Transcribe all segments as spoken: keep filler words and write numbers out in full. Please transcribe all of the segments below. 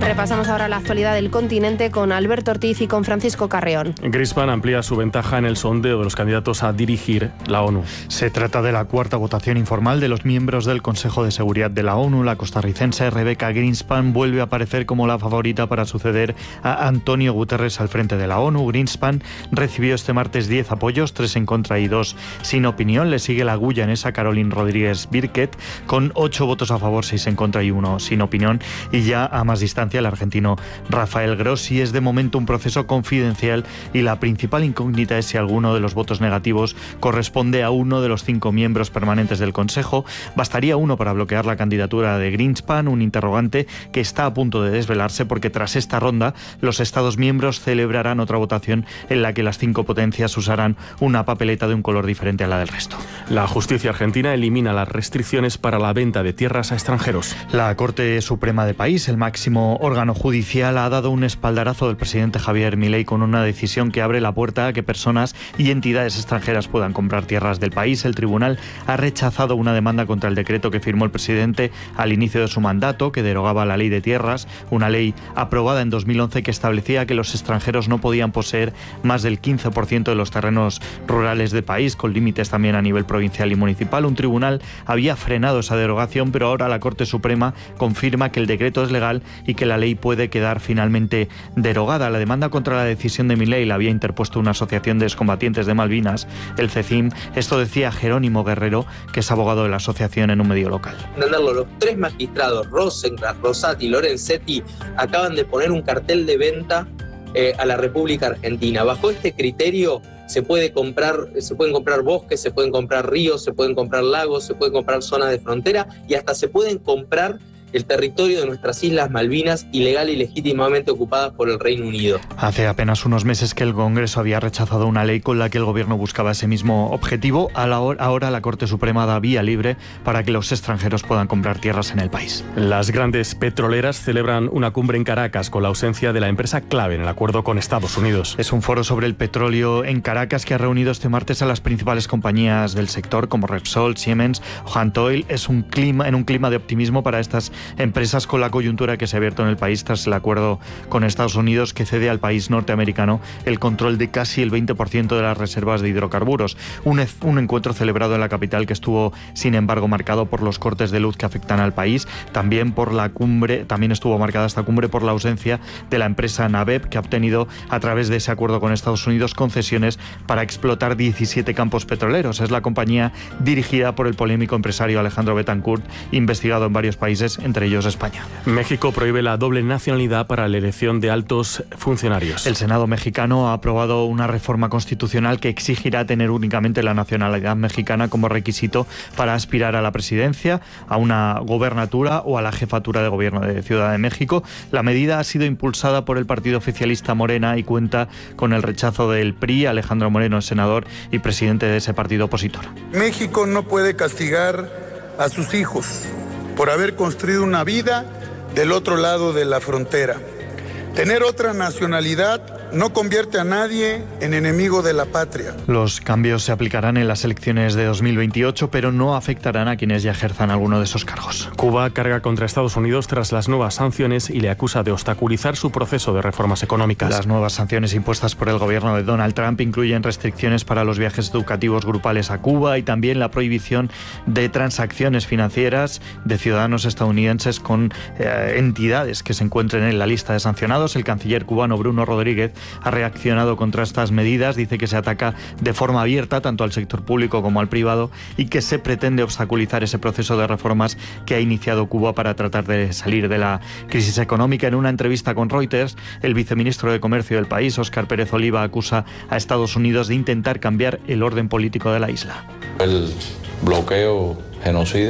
Repasamos ahora la actualidad del continente con Alberto Ortiz y con Francisco Carreón. Greenspan amplía su ventaja en el sondeo de los candidatos a dirigir la ONU. Se trata de la cuarta votación informal de los miembros del Consejo de Seguridad de la ONU. La costarricense Rebecca Greenspan vuelve a aparecer como la favorita para suceder a Antonio Guterres al frente de la ONU. Greenspan recibió este martes diez apoyos, tres en contra y dos sin opinión. Le sigue la guyanesa Caroline Rodríguez Birket con ocho votos a favor, seis en contra y uno sin opinión. Y ya a más distancia, el argentino Rafael Grossi. Es de momento un proceso confidencial y la principal incógnita es si alguno de los votos negativos corresponde a uno de los cinco miembros permanentes del Consejo. Bastaría uno para bloquear la candidatura de Greenspan, un interrogante que está a punto de desvelarse porque tras esta ronda los Estados miembros celebrarán otra votación en la que las cinco potencias usarán una papeleta de un color diferente a la del resto. La justicia argentina elimina las restricciones para la venta de tierras a extranjeros. La Corte Suprema del país, el máximo órgano judicial, ha dado un espaldarazo del presidente Javier Milei con una decisión que abre la puerta a que personas y entidades extranjeras puedan comprar tierras del país. El tribunal ha rechazado una demanda contra el decreto que firmó el presidente al inicio de su mandato, que derogaba la ley de tierras, una ley aprobada en dos mil once que establecía que los extranjeros no podían poseer más del quince por ciento de los terrenos rurales del país, con límites también a nivel provincial y municipal. Un tribunal había frenado esa derogación, pero ahora la Corte Suprema confirma que el decreto es legal y que la ley puede quedar finalmente derogada. La demanda contra la decisión de Milei la había interpuesto una asociación de excombatientes de Malvinas, el CECIM. Esto decía Jerónimo Guerrero, que es abogado de la asociación, en un medio local. Los tres magistrados, Rosenkrantz, Rosati y Lorenzetti, acaban de poner un cartel de venta eh, a la República Argentina. Bajo este criterio se puede comprar, se pueden comprar bosques, se pueden comprar ríos, se pueden comprar lagos, se pueden comprar zonas de frontera y hasta se pueden comprar el territorio de nuestras Islas Malvinas, ilegal y legítimamente ocupadas por el Reino Unido. Hace apenas unos meses que el Congreso había rechazado una ley con la que el gobierno buscaba ese mismo objetivo. Ahora la Corte Suprema da vía libre para que los extranjeros puedan comprar tierras en el país. Las grandes petroleras celebran una cumbre en Caracas con la ausencia de la empresa clave en el acuerdo con Estados Unidos. Es un foro sobre el petróleo en Caracas que ha reunido este martes a las principales compañías del sector como Repsol, Siemens o Hantoil. Es un clima, en un clima de optimismo para estas empresas con la coyuntura que se ha abierto en el país tras el acuerdo con Estados Unidos que cede al país norteamericano el control de casi el veinte por ciento de las reservas de hidrocarburos. Un, un encuentro celebrado en la capital que estuvo, sin embargo, marcado por los cortes de luz que afectan al país. También por la cumbre, también estuvo marcada esta cumbre por la ausencia de la empresa Nabeb, que ha obtenido a través de ese acuerdo con Estados Unidos concesiones para explotar diecisiete campos petroleros. Es la compañía dirigida por el polémico empresario Alejandro Betancourt, investigado en varios países, entre ellos España. México prohíbe la doble nacionalidad para la elección de altos funcionarios. El Senado mexicano ha aprobado una reforma constitucional que exigirá tener únicamente la nacionalidad mexicana como requisito para aspirar a la presidencia, a una gobernatura o a la jefatura de gobierno de Ciudad de México. La medida ha sido impulsada por el partido oficialista Morena y cuenta con el rechazo del P R I. Alejandro Moreno es senador y presidente de ese partido opositor. México no puede castigar a sus hijos por haber construido una vida del otro lado de la frontera. Tener otra nacionalidad no convierte a nadie en enemigo de la patria. Los cambios se aplicarán en las elecciones de dos mil veintiocho, pero no afectarán a quienes ya ejerzan alguno de esos cargos. Cuba carga contra Estados Unidos tras las nuevas sanciones y le acusa de obstaculizar su proceso de reformas económicas. Las nuevas sanciones impuestas por el gobierno de Donald Trump incluyen restricciones para los viajes educativos grupales a Cuba y también la prohibición de transacciones financieras de ciudadanos estadounidenses con eh, entidades que se encuentren en la lista de sancionados. El canciller cubano Bruno Rodríguez ha reaccionado contra estas medidas, dice que se ataca de forma abierta tanto al sector público como al privado y que se pretende obstaculizar ese proceso de reformas que ha iniciado Cuba para tratar de salir de la crisis económica. En una entrevista con Reuters, el viceministro de Comercio del país, Óscar Pérez Oliva, acusa a Estados Unidos de intentar cambiar el orden político de la isla. El bloqueo genocida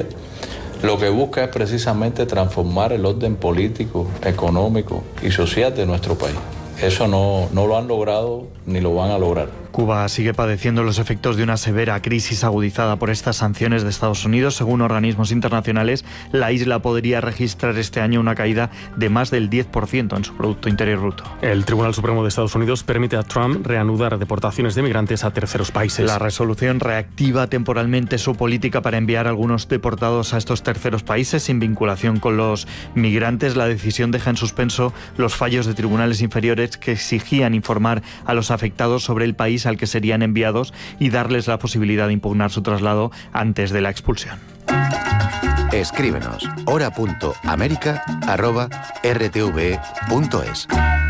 lo que busca es precisamente transformar el orden político, económico y social de nuestro país. Eso no, no lo han logrado ni lo van a lograr. Cuba sigue padeciendo los efectos de una severa crisis agudizada por estas sanciones de Estados Unidos. Según organismos internacionales, la isla podría registrar este año una caída de más del diez por ciento en su Producto Interior Bruto. El Tribunal Supremo de Estados Unidos permite a Trump reanudar deportaciones de migrantes a terceros países. La resolución reactiva temporalmente su política para enviar a algunos deportados a estos terceros países sin vinculación con los migrantes. La decisión deja en suspenso los fallos de tribunales inferiores que exigían informar a los afectados sobre el país al que serían enviados y darles la posibilidad de impugnar su traslado antes de la expulsión. Escríbenos hora punto américa arroba r t v e punto es.